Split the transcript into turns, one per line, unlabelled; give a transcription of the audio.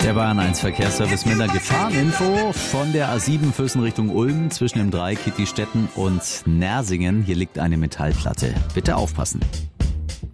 Der Bayern 1 Verkehrsservice mit einer Gefahreninfo von der A7 Füssen Richtung Ulm zwischen dem Dreieck Kittistetten und Nersingen. Hier liegt eine Metallplatte. Bitte aufpassen.